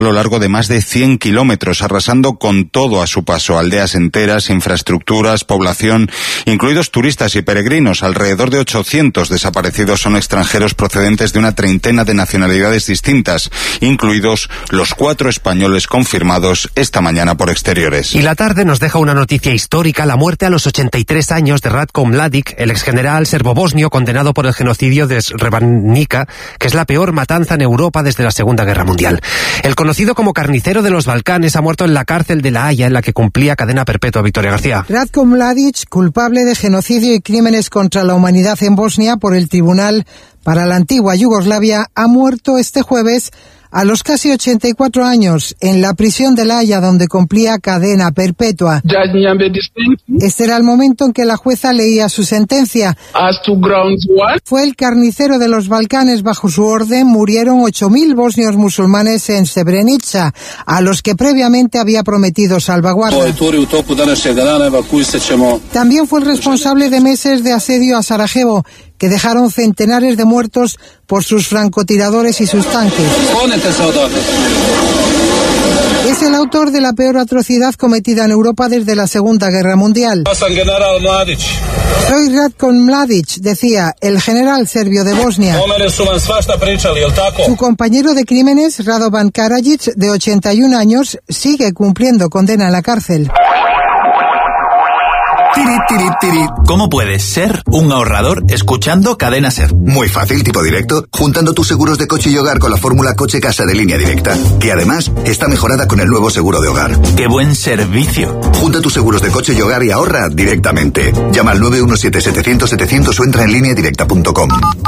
a lo largo de más de 100 kilómetros, arrasando con todo a su paso, aldeas enteras, infraestructuras, población, incluidos turistas y peregrinos. Alrededor de 800 desaparecidos son extranjeros procedentes de una treintena de nacionalidades distintas, incluidos los 4 españoles confirmados esta mañana por Exteriores. Y la tarde nos deja una noticia histórica: la muerte a los 83 años de Ratko Mladic, el exgeneral serbo-bosnio condenado por el genocidio de Srebrenica, que es la peor matanza en Europa desde la Segunda Guerra Mundial. El conocido como carnicero de los Balcanes ha muerto en la cárcel de La Haya, en la que cumplía cadena perpetua. Victoria García. Ratko Mladic, culpable de genocidio y crímenes contra la humanidad en Bosnia por el Tribunal para la Antigua Yugoslavia, ha muerto este jueves a los casi 84 años en la prisión de La Haya, donde cumplía cadena perpetua. Este era el momento en que la jueza leía su sentencia. Fue el carnicero de los Balcanes. Bajo su orden murieron 8.000 bosnios musulmanes en Srebrenica, a los que previamente había prometido salvaguarda. También fue el responsable de meses de asedio a Sarajevo, que dejaron centenares de muertos por sus francotiradores y sus tanques. Es el autor de la peor atrocidad cometida en Europa desde la Segunda Guerra Mundial. Soy Ratko Mladic, decía el general serbio de Bosnia. Su compañero de crímenes, Radovan Karadzic, de 81 años, sigue cumpliendo condena en la cárcel. ¿Cómo puedes ser un ahorrador escuchando Cadena Ser? Muy fácil, tipo directo, juntando tus seguros de coche y hogar con la fórmula coche-casa de Línea Directa, que además está mejorada con el nuevo seguro de hogar. ¡Qué buen servicio! Junta tus seguros de coche y hogar y ahorra directamente. Llama al 917-700-700 o entra en lineadirecta.com.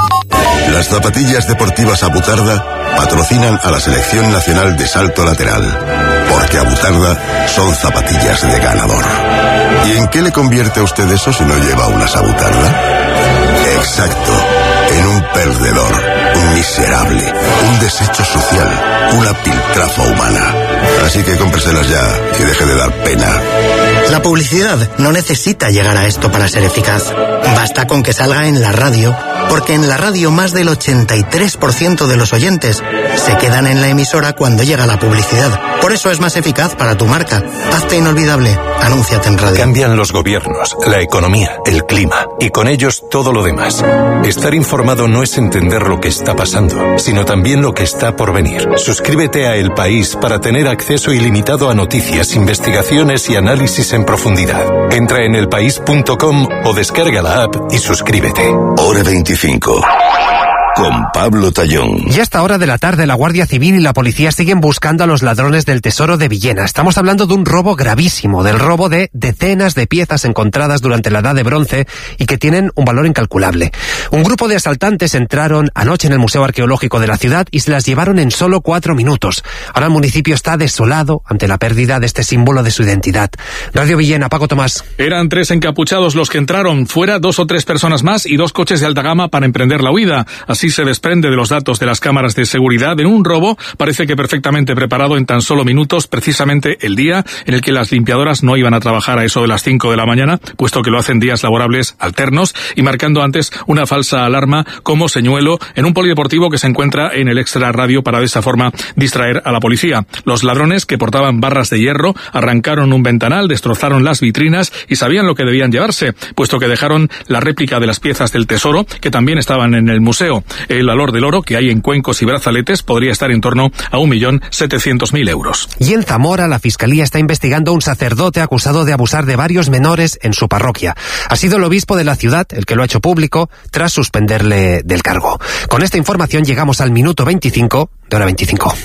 Las zapatillas deportivas Abutarda patrocinan a la Selección Nacional de Salto Lateral, porque Abutarda son zapatillas de ganador. ¿Y en qué le convierte a usted eso si no lleva una Abutarda? Exacto, en un perdedor, un miserable, un desecho social, una piltrafa humana. Así que cómpreselas ya y deje de dar pena. La publicidad no necesita llegar a esto para ser eficaz. Basta con que salga en la radio, porque en la radio más del 83% de los oyentes se quedan en la emisora cuando llega la publicidad. Por eso es más eficaz para tu marca. Hazte inolvidable. Anúnciate en radio. Cambian los gobiernos, la economía, el clima y con ellos todo lo demás. Estar informado no es entender lo que está pasando, sino también lo que está por venir. Suscríbete a El País para tener acceso ilimitado a noticias, investigaciones y análisis en profundidad. Entra en elpaís.com o descarga la app y suscríbete. Hora 25. Con Pablo Tallón. Y a esta hora de la tarde, la Guardia Civil y la policía siguen buscando a los ladrones del tesoro de Villena. Estamos hablando de un robo gravísimo, del robo de decenas de piezas encontradas durante la Edad de Bronce y que tienen un valor incalculable. Un grupo de asaltantes entraron anoche en el Museo Arqueológico de la ciudad y se las llevaron en solo 4 minutos. Ahora el municipio está desolado ante la pérdida de este símbolo de su identidad. Radio Villena, Paco Tomás. Eran 3 encapuchados los que entraron, fuera 2 o 3 personas más y 2 coches de alta gama para emprender la huida. Así se desprende de los datos de las cámaras de seguridad en un robo, parece que perfectamente preparado en tan solo minutos, precisamente el día en el que las limpiadoras no iban a trabajar a eso de las 5 de la mañana, puesto que lo hacen días laborables alternos y marcando antes una falsa alarma como señuelo en un polideportivo que se encuentra en el extra radio para de esa forma distraer a la policía. Los ladrones, que portaban barras de hierro, arrancaron un ventanal, destrozaron las vitrinas y sabían lo que debían llevarse, puesto que dejaron la réplica de las piezas del tesoro que también estaban en el museo. El valor del oro que hay en cuencos y brazaletes podría estar en torno a 1.700.000 euros. Y en Zamora, la Fiscalía está investigando a un sacerdote acusado de abusar de varios menores en su parroquia. Ha sido el obispo de la ciudad el que lo ha hecho público tras suspenderle del cargo. Con esta información llegamos al minuto 25 de Hora 25.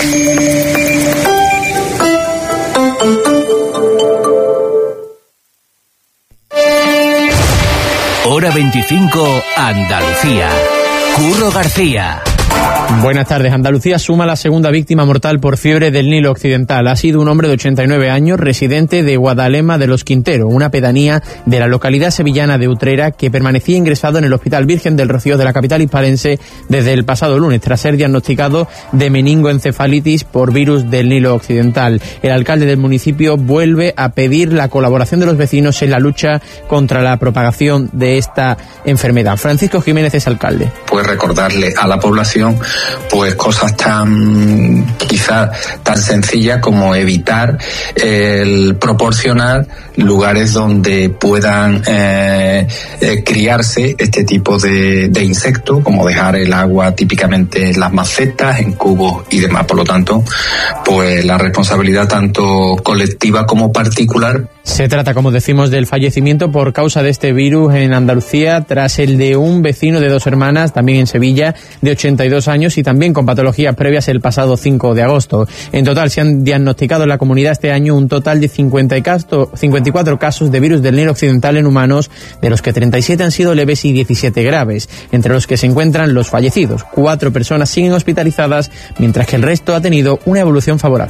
Hora 25, Andalucía. Curro García. Buenas tardes. Andalucía suma la segunda víctima mortal por fiebre del Nilo Occidental. Ha sido un hombre de 89 años, residente de Guadalema de los Quinteros, una pedanía de la localidad sevillana de Utrera, que permanecía ingresado en el Hospital Virgen del Rocío de la capital hispalense desde el pasado lunes, tras ser diagnosticado de meningoencefalitis por virus del Nilo Occidental. El alcalde del municipio vuelve a pedir la colaboración de los vecinos en la lucha contra la propagación de esta enfermedad. Francisco Jiménez es alcalde. Pues recordarle a la población pues cosas quizás tan sencillas como evitar el proporcionar lugares donde puedan criarse este tipo de insectos, como dejar el agua típicamente en las macetas, en cubos y demás. Por lo tanto, pues la responsabilidad tanto colectiva como particular. Se trata, como decimos, del fallecimiento por causa de este virus en Andalucía, tras el de un vecino de 2 hermanas, también en Sevilla, de 82 años y también con patologías previas el pasado 5 de agosto. En total se han diagnosticado en la comunidad este año un total de 54 casos de virus del Nilo Occidental en humanos, de los que 37 han sido leves y 17 graves, entre los que se encuentran los fallecidos. 4 personas siguen hospitalizadas, mientras que el resto ha tenido una evolución favorable.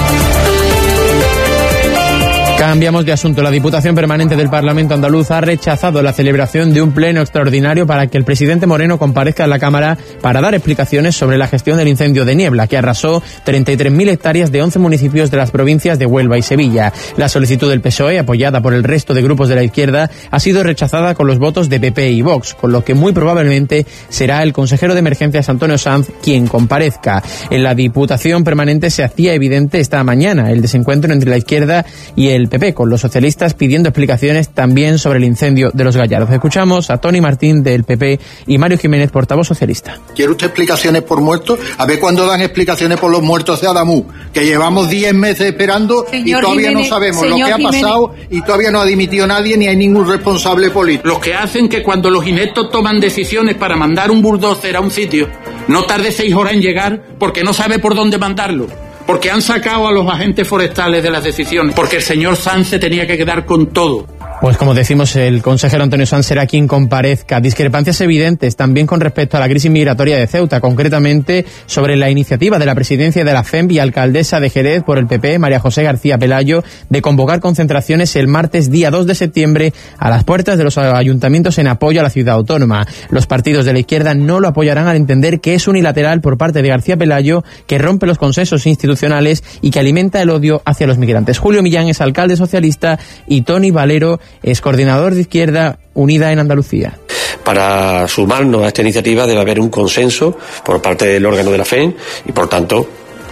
Cambiamos de asunto. La Diputación Permanente del Parlamento andaluz ha rechazado la celebración de un pleno extraordinario para que el presidente Moreno comparezca en la Cámara para dar explicaciones sobre la gestión del incendio de Niebla, que arrasó 33.000 hectáreas de 11 municipios de las provincias de Huelva y Sevilla. La solicitud del PSOE, apoyada por el resto de grupos de la izquierda, ha sido rechazada con los votos de PP y Vox, con lo que muy probablemente será el consejero de Emergencias, Antonio Sanz, quien comparezca. En la Diputación Permanente se hacía evidente esta mañana el desencuentro entre la izquierda y el PP, con los socialistas pidiendo explicaciones también sobre el incendio de Los Gallardos. Escuchamos a Toni Martín del PP y Mario Jiménez, portavoz socialista. ¿Quiere usted explicaciones por muertos? A ver cuándo dan explicaciones por los muertos de Adamú, que llevamos 10 meses esperando. Señor y todavía Jiménez, no sabemos lo que ha pasado y todavía no ha dimitido nadie ni hay ningún responsable político. Los que hacen que cuando los ineptos toman decisiones para mandar un bulldozer a un sitio, no tarde 6 horas en llegar porque no sabe por dónde mandarlo. Porque han sacado a los agentes forestales de las decisiones, porque el señor Sanz se tenía que quedar con todo. Pues como decimos, el consejero Antonio Sanz será quien comparezca. Discrepancias evidentes también con respecto a la crisis migratoria de Ceuta, concretamente sobre la iniciativa de la presidencia de la FEMP y alcaldesa de Jerez por el PP, María José García Pelayo, de convocar concentraciones el martes día 2 de septiembre a las puertas de los ayuntamientos en apoyo a la ciudad autónoma. Los partidos de la izquierda no lo apoyarán al entender que es unilateral por parte de García Pelayo, que rompe los consensos institucionales y que alimenta el odio hacia los migrantes. Julio Millán es alcalde socialista y Tony Valero es coordinador de Izquierda Unida en Andalucía. Para sumarnos a esta iniciativa debe haber un consenso por parte del órgano de la FEN y, por tanto,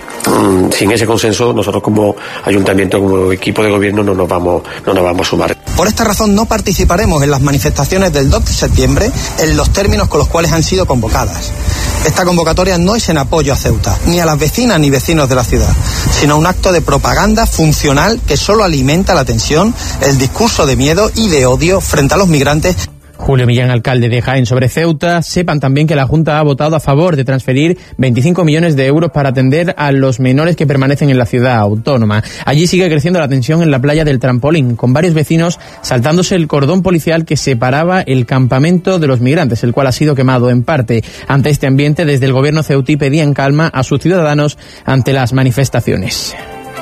sin ese consenso, nosotros como ayuntamiento, como equipo de gobierno, no nos vamos a sumar. Por esta razón no participaremos en las manifestaciones del 2 de septiembre en los términos con los cuales han sido convocadas. Esta convocatoria no es en apoyo a Ceuta, ni a las vecinas ni vecinos de la ciudad, sino un acto de propaganda funcional que solo alimenta la tensión, el discurso de miedo y de odio frente a los migrantes. Julio Millán, alcalde de Jaén. Sobre Ceuta, sepan también que la Junta ha votado a favor de transferir 25 millones de euros para atender a los menores que permanecen en la ciudad autónoma. Allí sigue creciendo la tensión en la playa del Trampolín, con varios vecinos saltándose el cordón policial que separaba el campamento de los migrantes, el cual ha sido quemado en parte. Ante este ambiente, desde el gobierno ceutí pedían calma a sus ciudadanos ante las manifestaciones.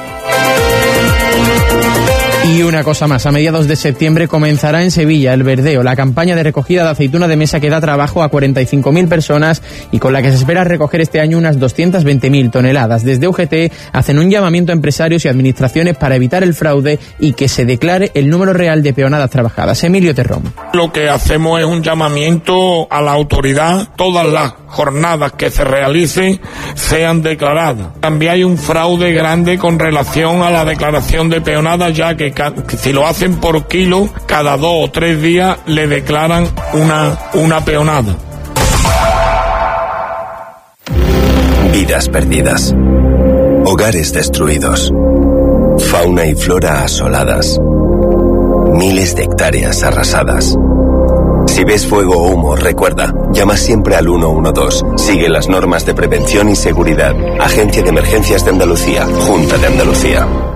Y una cosa más, a mediados de septiembre comenzará en Sevilla el verdeo, la campaña de recogida de aceituna de mesa que da trabajo a 45.000 personas y con la que se espera recoger este año unas 220.000 toneladas. Desde UGT hacen un llamamiento a empresarios y administraciones para evitar el fraude y que se declare el número real de peonadas trabajadas. Emilio Terrón. Lo que hacemos es un llamamiento a la autoridad, todas las jornadas que se realicen sean declaradas. También hay un fraude grande con relación a la declaración de peonadas, ya que si lo hacen por kilo, cada 2 o 3 días le declaran una peonada. Vidas perdidas, hogares destruidos, fauna y flora asoladas, miles de hectáreas arrasadas. Si ves fuego o humo, recuerda, llama siempre al 112. Sigue las normas de prevención y seguridad. Agencia de Emergencias de Andalucía, Junta de Andalucía.